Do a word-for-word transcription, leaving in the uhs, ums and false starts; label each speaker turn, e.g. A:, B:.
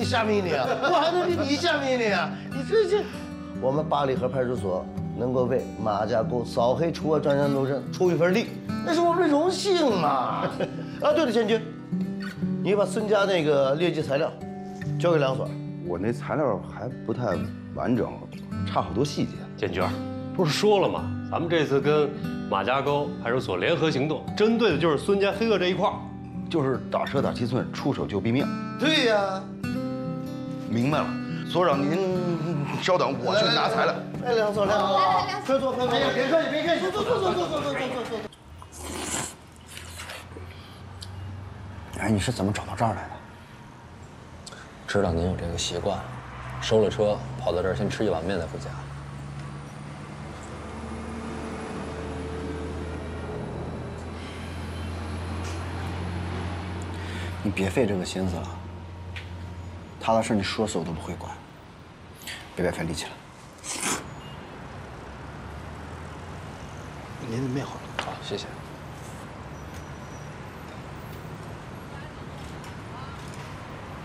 A: 你下命令啊？我还能给你下命令啊？你这这，我们八里河派出所能够为马家沟扫黑除恶专项斗争出一份力，那是我们的荣幸嘛。啊，对了，建军，你把孙家那个劣迹材料交给梁所。
B: 我那材料还不太完整，差好多细节。
C: 建军，不是说了吗？咱们这次跟马家沟派出所联合行动，针对的就是孙家黑恶这一块儿，
B: 就是打蛇打七寸，出手就毙命。
A: 对呀，
B: 明白了，所长您稍等，我去拿材料。
A: 哎，梁所，梁所，快坐，快坐，别客气，别客气，坐坐坐坐坐坐坐坐坐坐。
D: 哎，你是怎么找到这儿来的？知道您有这个习惯，收了车跑到这儿先吃一碗面再回家。你别费这个心思了，他的事你说死我都不会管，别白费力气了。您的面好了。好，谢谢。